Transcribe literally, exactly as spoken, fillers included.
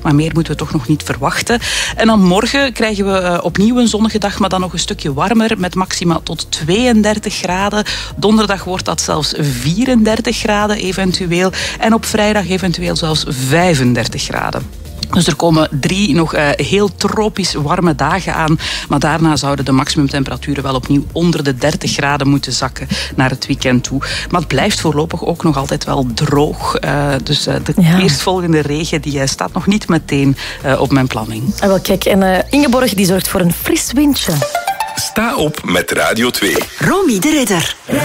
Maar meer moeten we toch nog niet verwachten. En dan morgen krijgen we uh, opnieuw een zonnige dag, maar dan nog een stukje warmer, met maxima tot tweeëndertig graden. Donderdag wordt dat zelfs vierendertig graden eventueel. En op vrijdag eventueel zelfs vijfendertig graden. Dus er komen drie nog uh, heel tropisch warme dagen aan. Maar daarna zouden de maximumtemperaturen wel opnieuw onder de dertig graden moeten zakken naar het weekend toe. Maar het blijft voorlopig ook nog altijd wel droog. Uh, dus uh, de ja. eerstvolgende regen die, uh, staat nog niet meteen uh, op mijn planning. Ah, wel, kijk, en uh, Ingeborg die zorgt voor een fris windje. Sta op met Radio twee. Romy de Ridder.